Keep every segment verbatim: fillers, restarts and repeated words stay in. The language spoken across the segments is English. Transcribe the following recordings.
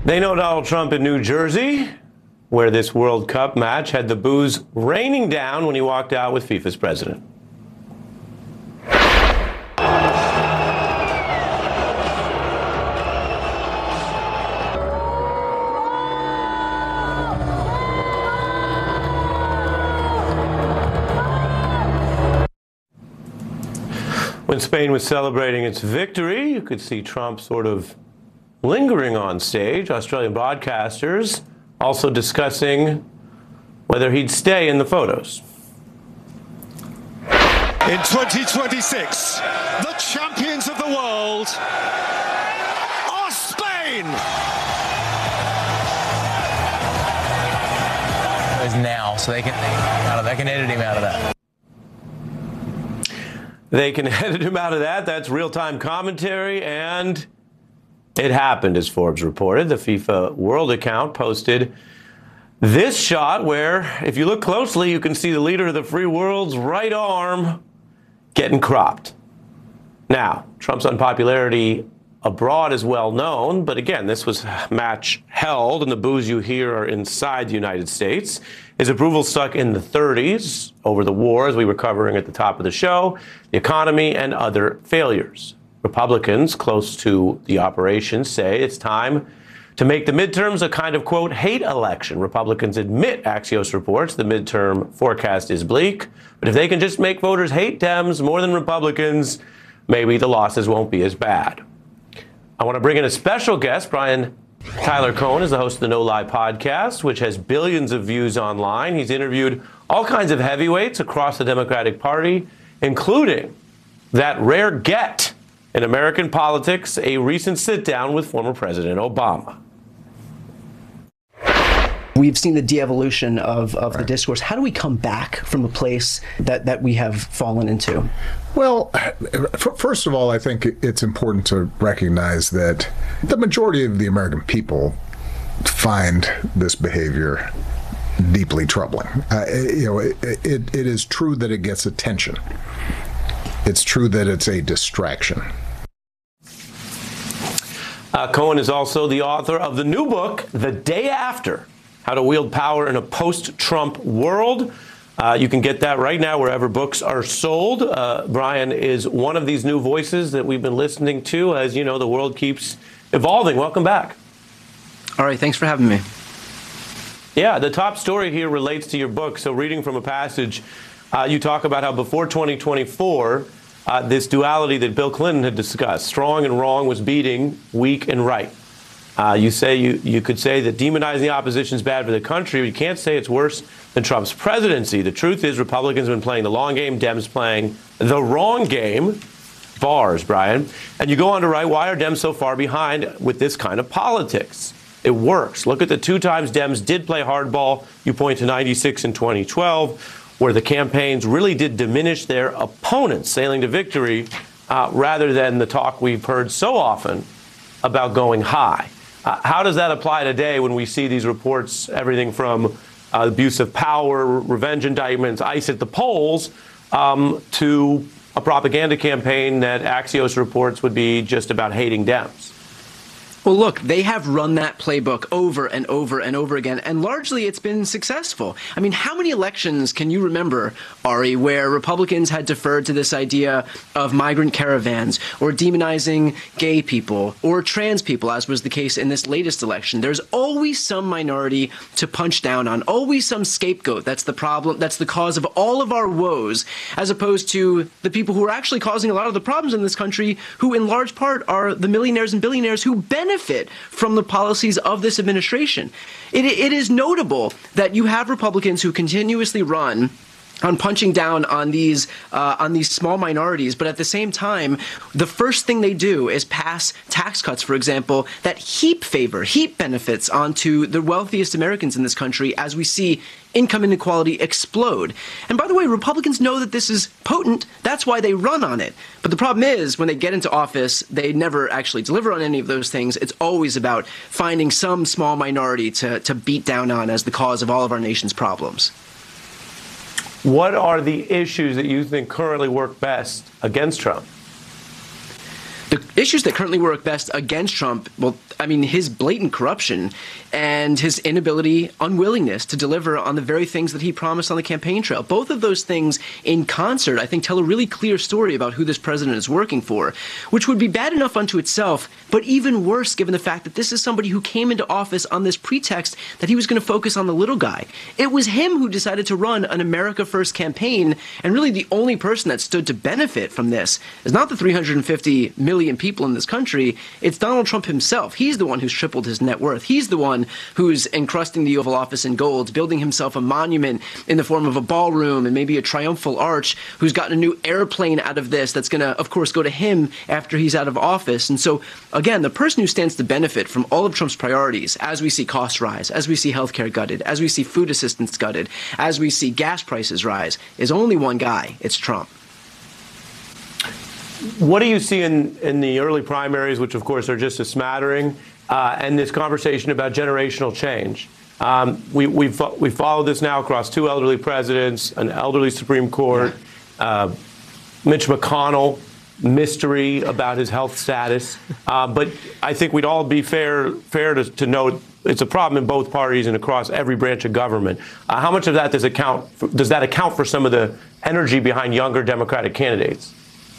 They know Donald Trump in New Jersey, where this World Cup match had the booze raining down when he walked out with FIFA's president. When Spain was celebrating its victory, you could see Trump sort of lingering on stage. Australian broadcasters also discussing whether he'd stay in the photos. In twenty twenty-six, the champions of the world are Spain! It's now, so they can, they can, they can edit him out of that. They can edit him out of that. That's real-time commentary, and it happened, as Forbes reported. The FIFA World account posted this shot where, if you look closely, you can see the leader of the free world's right arm getting cropped. Now, Trump's unpopularity abroad is well known, but again, this was a match held, and the boos you hear are inside the United States. His approval stuck in the thirties over the war, as we were covering at the top of the show, the economy, and other failures. Republicans close to the operation say it's time to make the midterms a kind of, quote, hate election. Republicans admit, Axios reports, the midterm forecast is bleak. But if they can just make voters hate Dems more than Republicans, maybe the losses won't be as bad. I want to bring in a special guest. Brian Tyler Cohen is the host of the No Lie podcast, which has billions of views online. He's interviewed all kinds of heavyweights across the Democratic Party, including that rare get in American politics, a recent sit-down with former President Obama. We've seen the de-evolution of, of right. the discourse. How do we come back from a place that, that we have fallen into? Well, first of all, I think it's important to recognize that the majority of the American people find this behavior deeply troubling. Uh, you know, it, it, it is true that it gets attention. It's true that it's a distraction. Uh, Cohen is also the author of the new book, The Day After: How to Wield Power in a Post-Trump World. Uh, you can get that right now wherever books are sold. Uh, Brian is one of these new voices that we've been listening to. As you know, the world keeps evolving. Welcome back. All right, thanks for having me. Yeah, the top story here relates to your book. So reading from a passage, uh, you talk about how before twenty twenty-four, uh, this duality that Bill Clinton had discussed, strong and wrong, was beating weak and right. Uh, you say you, you could say that demonizing the opposition is bad for the country. But you can't say it's worse than Trump's presidency. The truth is Republicans have been playing the long game, Dems playing the wrong game. Bars, Brian. And you go on to write, why are Dems so far behind with this kind of politics? It works. Look at the two times Dems did play hardball. You point to ninety-six and twenty twelve, where the campaigns really did diminish their opponents sailing to victory, uh, rather than the talk we've heard so often about going high. Uh, how does that apply today when we see these reports, everything from uh, abuse of power, revenge indictments, ICE at the polls, um, to a propaganda campaign that Axios reports would be just about hating Dems? Well, look, they have run that playbook over and over and over again, and largely it's been successful. I mean, how many elections can you remember, Ari, where Republicans had deferred to this idea of migrant caravans or demonizing gay people or trans people, as was the case in this latest election? There's always some minority to punch down on, always some scapegoat. That's the problem. That's the cause of all of our woes, as opposed to the people who are actually causing a lot of the problems in this country, who in large part are the millionaires and billionaires who benefit benefit from the policies of this administration. It, it is notable that you have Republicans who continuously run on punching down on these uh, on these small minorities, but at the same time, the first thing they do is pass tax cuts, for example, that heap favor, heap benefits onto the wealthiest Americans in this country, as we see income inequality explode. And by the way, Republicans know that this is potent. That's why they run on it. But the problem is, when they get into office, they never actually deliver on any of those things. It's always about finding some small minority to, to beat down on as the cause of all of our nation's problems. What are the issues that you think currently work best against Trump? The, issues that currently work best against Trump, well, I mean, his blatant corruption and his inability, unwillingness to deliver on the very things that he promised on the campaign trail. Both of those things in concert, I think, tell a really clear story about who this president is working for, which would be bad enough unto itself, but even worse given the fact that this is somebody who came into office on this pretext that he was going to focus on the little guy. It was him who decided to run an America First campaign, and really the only person that stood to benefit from this is not the three hundred fifty million people in this country, it's Donald Trump himself. He's the one who's tripled his net worth. He's the one who's encrusting the Oval Office in gold, building himself a monument in the form of a ballroom and maybe a triumphal arch, who's gotten a new airplane out of this that's going to, of course, go to him after he's out of office. And so, again, the person who stands to benefit from all of Trump's priorities, as we see costs rise, as we see healthcare gutted, as we see food assistance gutted, as we see gas prices rise, is only one guy. It's Trump. What do you see in, in the early primaries, which, of course, are just a smattering, uh, and this conversation about generational change? Um, we, we've, we've followed this now across two elderly presidents, an elderly Supreme Court, uh, Mitch McConnell, mystery about his health status. Uh, but I think we'd all be fair, fair to, to note it's a problem in both parties and across every branch of government. Uh, how much of that does, account for, does that account for some of the energy behind younger Democratic candidates?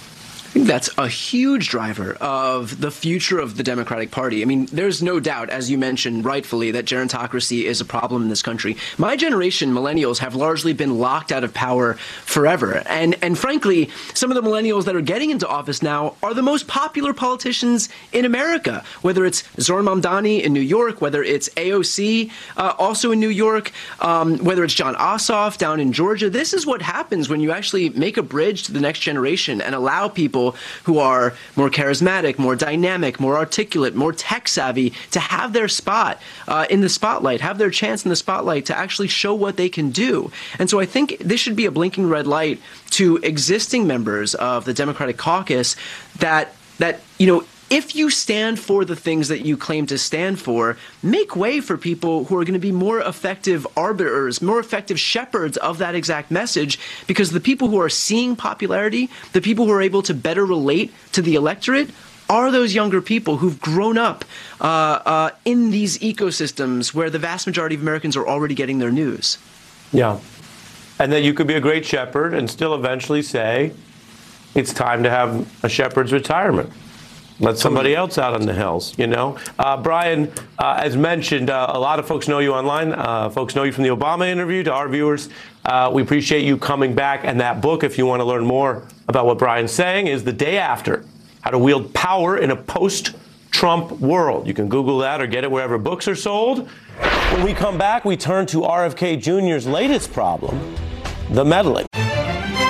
I think that's a huge driver of the future of the Democratic Party. I mean, there's no doubt, as you mentioned rightfully, that gerontocracy is a problem in this country. My generation, millennials, have largely been locked out of power forever. And and frankly, some of the millennials that are getting into office now are the most popular politicians in America, whether it's Zohran Mamdani in New York, whether it's A O C uh, also in New York, um, whether it's Jon Ossoff down in Georgia. This is what happens when you actually make a bridge to the next generation and allow people who are more charismatic, more dynamic, more articulate, more tech savvy to have their spot uh, in the spotlight, have their chance in the spotlight to actually show what they can do. And so I think this should be a blinking red light to existing members of the Democratic caucus that, that you know, if you stand for the things that you claim to stand for, make way for people who are going to be more effective arbiters, more effective shepherds of that exact message, because the people who are seeing popularity, the people who are able to better relate to the electorate, are those younger people who've grown up uh, uh, in these ecosystems where the vast majority of Americans are already getting their news. Yeah. And then you could be a great shepherd and still eventually say, it's time to have a shepherd's retirement. Let somebody else out on the hills, you know. Uh, Brian, uh, as mentioned, uh, a lot of folks know you online. Uh, folks know you from the Obama interview. To our viewers, uh, we appreciate you coming back. And that book, if you want to learn more about what Brian's saying, is The Day After, How to Wield Power in a Post-Trump World. You can Google that or get it wherever books are sold. When we come back, we turn to R F K Junior's latest problem, the meddling.